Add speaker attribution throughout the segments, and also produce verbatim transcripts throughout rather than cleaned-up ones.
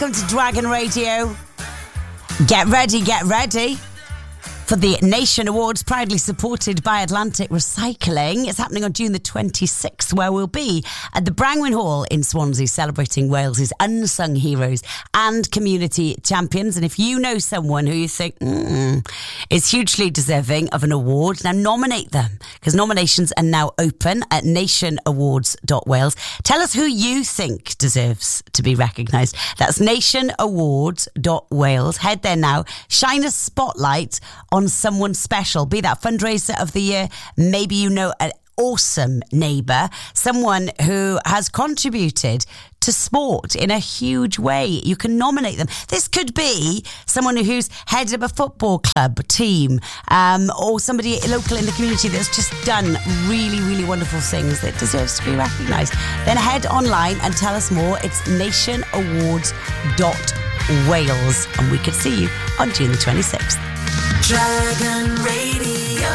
Speaker 1: welcome to Dragon Radio. Get ready, get ready for the Nation Awards, proudly supported by Atlantic Recycling. It's happening on June the twenty-sixth, where we'll be at the Brangwyn Hall in Swansea, celebrating Wales's unsung heroes and community champions. And if you know someone who you think mm, is hugely deserving of an award, now nominate them, because nominations are now open at nation awards dot wales. Tell us who you think deserves to be recognised. That's nation awards dot wales. Head there now. Shine a spotlight on someone special, be that fundraiser of the year. Maybe you know an awesome neighbour, someone who has contributed to sport in a huge way. You can nominate them. This could be someone who's headed up a football club team, um, or somebody local in the community that's just done really, really wonderful things that deserves to be recognised. Then head online and tell us more. It's nation awards dot wales, and we could see you on June the twenty-sixth.
Speaker 2: Dragon Radio.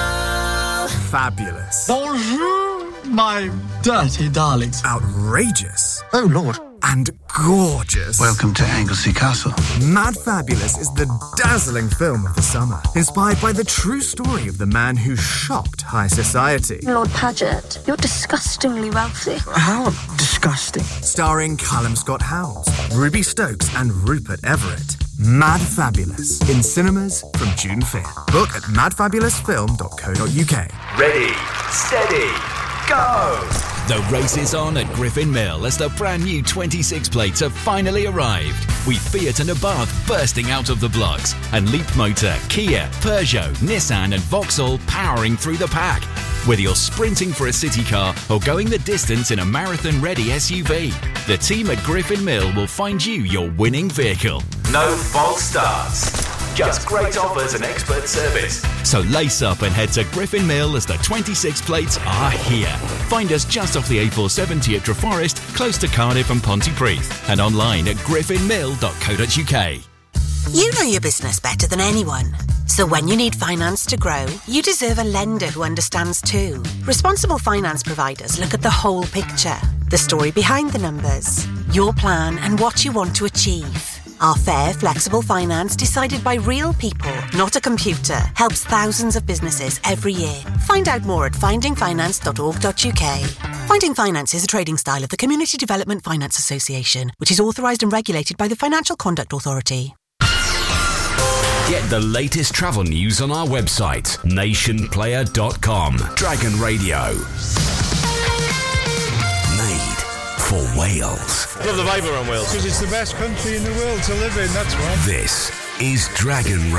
Speaker 3: Fabulous.
Speaker 4: Bonjour, my dirty darlings.
Speaker 3: Outrageous.
Speaker 4: Oh, Lord.
Speaker 3: And gorgeous.
Speaker 4: Welcome to Anglesey Castle.
Speaker 3: Mad Fabulous is the dazzling film of the summer, inspired by the true story of the man who shocked high society.
Speaker 5: Lord Paget, you're disgustingly wealthy.
Speaker 4: How disgusting.
Speaker 3: Starring Callum Scott Howells, Ruby Stokes and Rupert Everett. Mad Fabulous, in cinemas from June fifth. Book at mad fabulous film dot co dot uk.
Speaker 6: Ready, steady, go!
Speaker 7: The race is on at Griffin Mill as the brand new twenty-six plates have finally arrived, with Fiat and Abarth bursting out of the blocks, and Leapmotor, Kia, Peugeot, Nissan and Vauxhall powering through the pack. Whether you're sprinting for a city car or going the distance in a marathon-ready S U V, the team at Griffin Mill will find you your winning vehicle.
Speaker 6: No false starts. Just great offers and expert service.
Speaker 7: So lace up and head to Griffin Mill as the twenty-six plates are here. Find us just off the A four seventy at Treforest, close to Cardiff and Pontypridd, and online at griffin mill dot co dot uk.
Speaker 8: You know your business better than anyone. So when you need finance to grow, you deserve a lender who understands too. Responsible finance providers look at the whole picture, the story behind the numbers, your plan and what you want to achieve. Our fair, flexible finance, decided by real people, not a computer, helps thousands of businesses every year. Find out more at finding finance dot org dot uk. Finding Finance is a trading style of the Community Development Finance Association, which is authorised and regulated by the Financial Conduct Authority.
Speaker 7: Get the latest travel news on our website, nation player dot com. Dragon Radio. Made for Wales.
Speaker 9: Love the vibe around Wales.
Speaker 10: Because it's the best country in the world to live in, that's why.
Speaker 7: This is Dragon Radio.